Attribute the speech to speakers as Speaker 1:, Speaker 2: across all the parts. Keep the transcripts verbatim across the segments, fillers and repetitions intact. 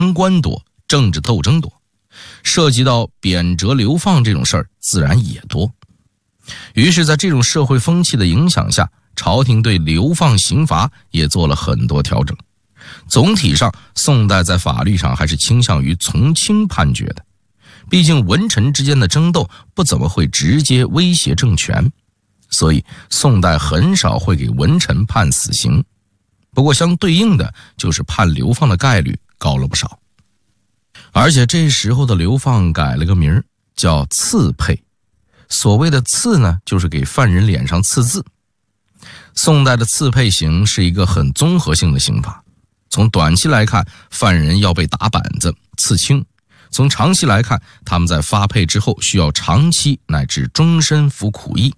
Speaker 1: 官多，政治斗争多，涉及到贬谪流放这种事儿自然也多。于是在这种社会风气的影响下，朝廷对流放刑罚也做了很多调整。总体上，宋代在法律上还是倾向于从轻判决的，毕竟文臣之间的争斗不怎么会直接威胁政权，所以宋代很少会给文臣判死刑。不过相对应的就是判流放的概率高了不少。而且这时候的流放改了个名儿，叫刺配。所谓的刺呢，就是给犯人脸上刺字。宋代的刺配刑是一个很综合性的刑罚，从短期来看，犯人要被打板子刺青；从长期来看，他们在发配之后需要长期乃至终身服苦役。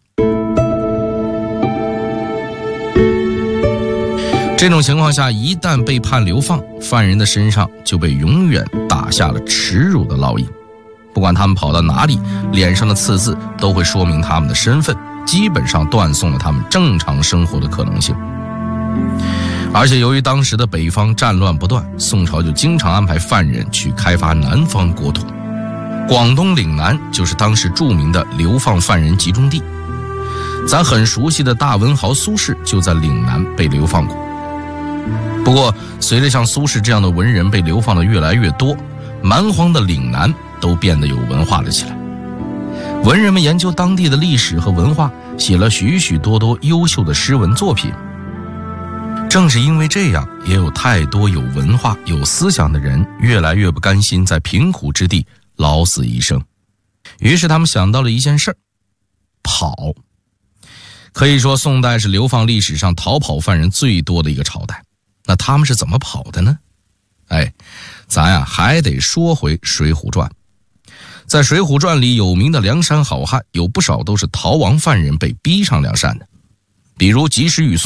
Speaker 1: 这种情况下，一旦被判流放，犯人的身上就被永远打下了耻辱的烙印。不管他们跑到哪里，脸上的刺字都会说明他们的身份，基本上断送了他们正常生活的可能性。而且由于当时的北方战乱不断，宋朝就经常安排犯人去开发南方国土。广东岭南就是当时著名的流放犯人集中地。咱很熟悉的大文豪苏轼就在岭南被流放过。不过随着像苏轼这样的文人被流放的越来越多，蛮荒的岭南都变得有文化了起来。文人们研究当地的历史和文化，写了许许多多优秀的诗文作品。正是因为这样，也有太多有文化有思想的人越来越不甘心在贫苦之地老死一生，于是他们想到了一件事儿：跑。可以说宋代是流放历史上逃跑犯人最多的一个朝代。那他们是怎么跑的呢？哎，咱呀还得说回《水浒传》。在《水浒传》里有名的梁山好汉有不少都是逃亡犯人被逼上梁山的，比如及时雨